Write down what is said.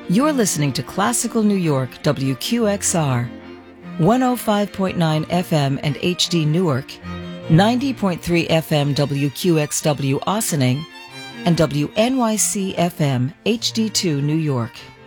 You're listening to Classical New York WQXR, 105.9 FM and HD Newark, 90.3 FM WQXW Ossining, and WNYC FM HD2 New York.